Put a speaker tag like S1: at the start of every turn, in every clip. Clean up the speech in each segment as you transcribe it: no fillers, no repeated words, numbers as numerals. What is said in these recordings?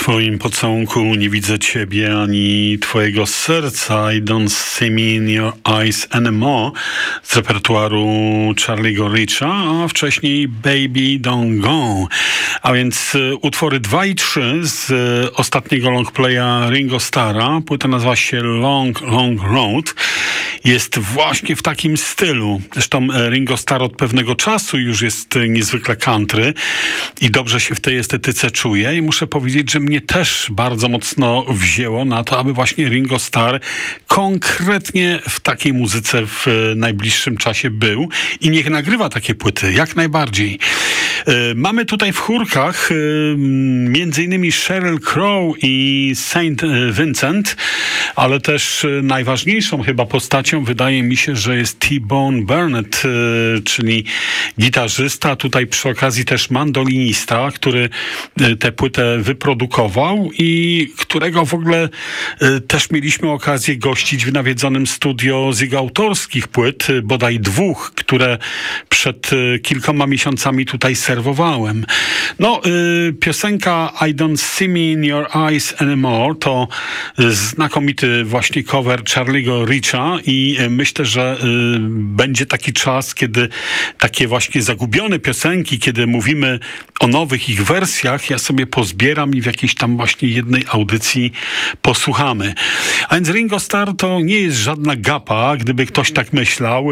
S1: twoim pocałunku nie widzę ciebie ani twojego serca. I don't see me in your eyes anymore z repertuaru Charlie'ego Richa, a wcześniej Baby Don't Go. A więc utwory 2 i 3 z ostatniego longplaya Ringo Starra. Płyta nazywa się Long, Long Road. Jest właśnie w takim stylu. Zresztą Ringo Starr od pewnego czasu już jest niezwykle country i dobrze się w tej estetyce czuje. I muszę powiedzieć, że mnie też bardzo mocno wzięło na to, aby właśnie Ringo Starr konkretnie w takiej muzyce w najbliższym czasie był i niech nagrywa takie płyty, jak najbardziej. Mamy tutaj w chórkach między innymi Sheryl Crow i Saint Vincent, ale też najważniejszą chyba postacią wydaje mi się, że jest T-Bone Burnett, czyli gitarzysta, tutaj przy okazji też mandolinista, który tę płytę wyprodukował i którego w ogóle też mieliśmy okazję gościć w nawiedzonym studio z jego autorskich płyt, bodaj 2, które przed kilkoma miesiącami tutaj serwowałem. No, piosenka I Don't See Me in Your Eyes Anymore to znakomity właśnie cover Charlie'ego Richa i myślę, że będzie taki czas, kiedy takie właśnie zagubione piosenki, kiedy mówimy o nowych ich wersjach, ja sobie pozbieram i w jakiejś tam właśnie jednej audycji posłuchamy. A więc Ringo Starr to nie jest żadna gapa, gdyby ktoś tak myślał.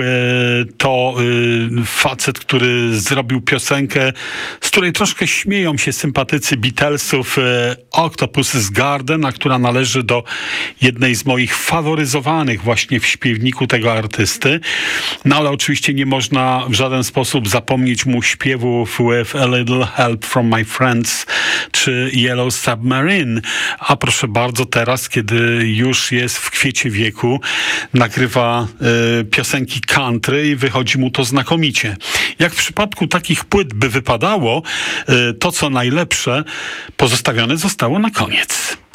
S1: To facet, który zrobił piosenkę, z której troszkę śmieją się sympatycy Beatlesów, Octopus's Garden, a która należy do jednej z moich faworyzowanych właśnie w śpiewniku tego artysty. No ale oczywiście nie można w żaden sposób zapomnieć mu śpiewów With a Little Help from My Friends czy Yellow Submarine. A proszę bardzo, teraz, kiedy już jest w kwiecie wieku, nagrywa piosenki country i wychodzi mu to znakomicie. Jak w przypadku takich płyt by wypadało, to co najlepsze pozostawione zostało na koniec.